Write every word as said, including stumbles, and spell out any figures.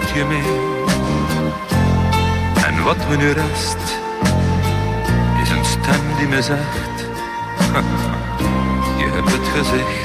met je mee. En wat me nu rest, is een stem die me zegt, je hebt het gezegd.